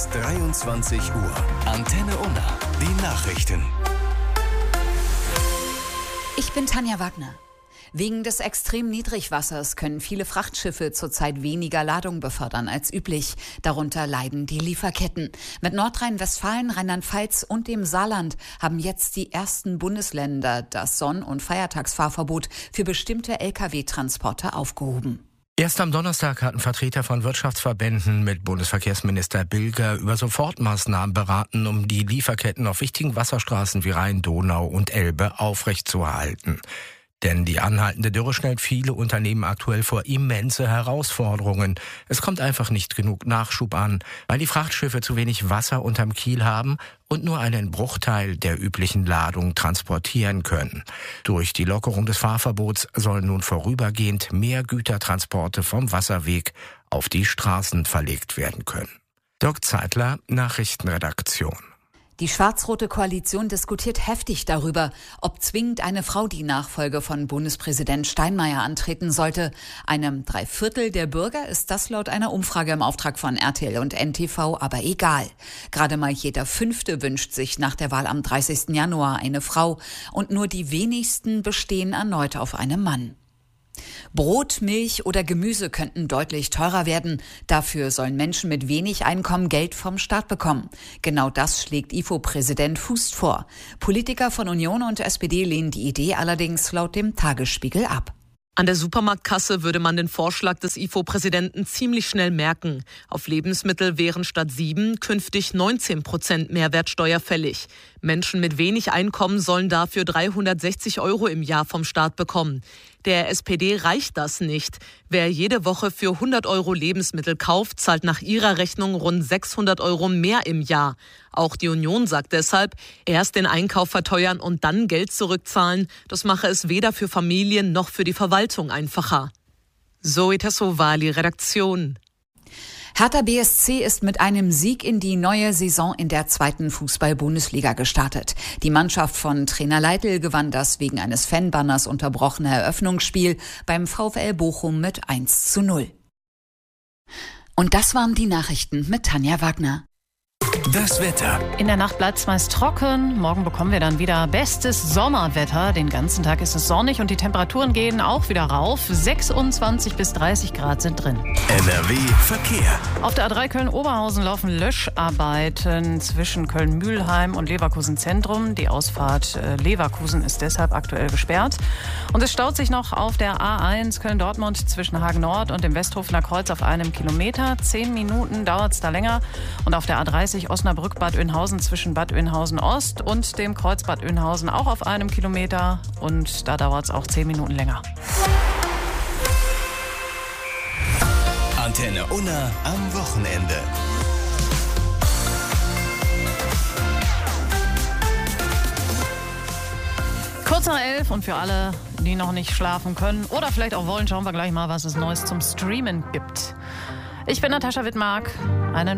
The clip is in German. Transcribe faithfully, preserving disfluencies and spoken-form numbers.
dreiundzwanzig Uhr. Antenne Unna. Die Nachrichten. Ich bin Tanja Wagner. Wegen des extremen Niedrigwassers können viele Frachtschiffe zurzeit weniger Ladung befördern als üblich. Darunter leiden die Lieferketten. Mit Nordrhein-Westfalen, Rheinland-Pfalz und dem Saarland haben jetzt die ersten Bundesländer das Sonn- und Feiertagsfahrverbot für bestimmte L K W-Transporte aufgehoben. Erst am Donnerstag hatten Vertreter von Wirtschaftsverbänden mit Bundesverkehrsminister Bilger über Sofortmaßnahmen beraten, um die Lieferketten auf wichtigen Wasserstraßen wie Rhein, Donau und Elbe aufrechtzuerhalten. Denn die anhaltende Dürre stellt viele Unternehmen aktuell vor immense Herausforderungen. Es kommt einfach nicht genug Nachschub an, weil die Frachtschiffe zu wenig Wasser unterm Kiel haben und nur einen Bruchteil der üblichen Ladung transportieren können. Durch die Lockerung des Fahrverbots sollen nun vorübergehend mehr Gütertransporte vom Wasserweg auf die Straßen verlegt werden können. Dirk Zeitler, Nachrichtenredaktion. Die schwarz-rote Koalition diskutiert heftig darüber, ob zwingend eine Frau die Nachfolge von Bundespräsident Steinmeier antreten sollte. Einem Dreiviertel der Bürger ist das laut einer Umfrage im Auftrag von R T L und N T V aber egal. Gerade mal jeder Fünfte wünscht sich nach der Wahl am dreißigsten Januar eine Frau und nur die wenigsten bestehen erneut auf einen Mann. Brot, Milch oder Gemüse könnten deutlich teurer werden. Dafür sollen Menschen mit wenig Einkommen Geld vom Staat bekommen. Genau das schlägt I F O-Präsident Fußt vor. Politiker von Union und S P D lehnen die Idee allerdings laut dem Tagesspiegel ab. An der Supermarktkasse würde man den Vorschlag des I F O-Präsidenten ziemlich schnell merken. Auf Lebensmittel wären statt sieben künftig neunzehn Prozent Mehrwertsteuer fällig. Menschen mit wenig Einkommen sollen dafür dreihundertsechzig Euro im Jahr vom Staat bekommen. Der S P D reicht das nicht. Wer jede Woche für hundert Euro Lebensmittel kauft, zahlt nach ihrer Rechnung rund sechshundert Euro mehr im Jahr. Auch die Union sagt deshalb, erst den Einkauf verteuern und dann Geld zurückzahlen. Das mache es weder für Familien noch für die Verwaltung einfacher. Zoe Tassovali, Redaktion. Hertha B S C ist mit einem Sieg in die neue Saison in der zweiten Fußball-Bundesliga gestartet. Die Mannschaft von Trainer Leitl gewann das wegen eines Fanbanners unterbrochene Eröffnungsspiel beim VfL Bochum mit eins zu null. Und das waren die Nachrichten mit Tanja Wagner. Das Wetter. In der Nacht bleibt es meist trocken. Morgen bekommen wir dann wieder bestes Sommerwetter. Den ganzen Tag ist es sonnig und die Temperaturen gehen auch wieder rauf. sechsundzwanzig bis dreißig Grad sind drin. N R W Verkehr. Auf der A drei Köln-Oberhausen laufen Löscharbeiten zwischen Köln-Mühlheim und Leverkusen Zentrum. Die Ausfahrt Leverkusen ist deshalb aktuell gesperrt. Und es staut sich noch auf der A eins Köln-Dortmund zwischen Hagen Nord und dem Westhofener Kreuz auf einem Kilometer. Zehn Minuten dauert es da länger. Und auf der A dreißig Osnabrück-Bad Oeynhausen zwischen Bad Oeynhausen-Ost und dem Kreuz Bad Oeynhausen auch auf einem Kilometer. Und da dauert es auch zehn Minuten länger. Antenne Unna am Wochenende. Kurz nach elf und für alle, die noch nicht schlafen können oder vielleicht auch wollen, schauen wir gleich mal, was es Neues zum Streamen gibt. Ich bin Natascha Wittmark. Einen